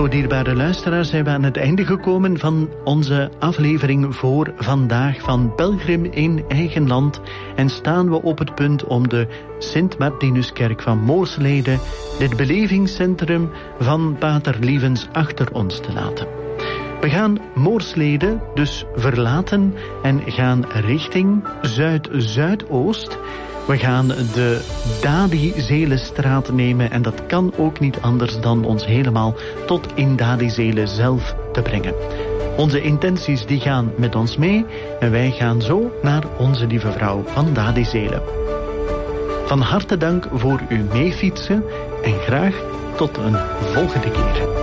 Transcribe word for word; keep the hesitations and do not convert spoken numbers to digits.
Zo, dierbare luisteraars, zijn we aan het einde gekomen van onze aflevering voor vandaag van Pelgrim in eigen land. En staan we op het punt om de Sint-Martinuskerk van Moorslede, dit belevingscentrum van Pater Lievens, achter ons te laten. We gaan Moorslede dus verlaten en gaan richting Zuid-Zuidoost. We gaan de Dadi-Zelenstraat nemen en dat kan ook niet anders dan ons helemaal tot in Dadi-Zelen zelf te brengen. Onze intenties die gaan met ons mee en wij gaan zo naar Onze Lieve Vrouw van Dadi-Zelen. Van harte dank voor uw meefietsen en graag tot een volgende keer.